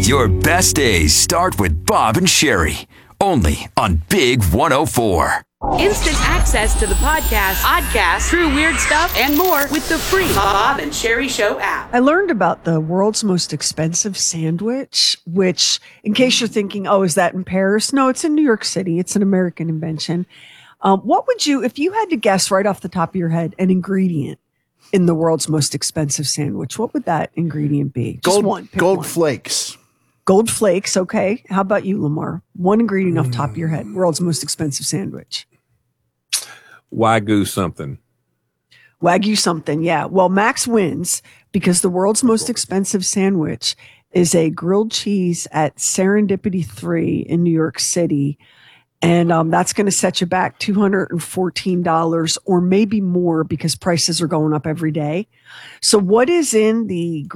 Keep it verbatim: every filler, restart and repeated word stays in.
Your best days start with Bob and Sherry. Only on Big one oh four. Instant access to the podcast, podcast, true weird stuff, and more with the free Bob and Sherry Show app. I learned about the world's most expensive sandwich, which, in case you're thinking, oh, is that in Paris? No, it's in New York City. It's an American invention. Um, what would you, if you had to guess right off the top of your head, an ingredient in the world's most expensive sandwich, what would that ingredient be? Just Gold, one. Pick gold one. flakes. Gold flakes, okay. How about you, Lamar? One ingredient off the top of your head, world's most expensive sandwich. Wagyu something. Wagyu something, yeah. Well, Max wins because the world's most expensive sandwich is a grilled cheese at Serendipity three in New York City. And um, that's going to set you back two hundred fourteen dollars or maybe more because prices are going up every day. So what is in the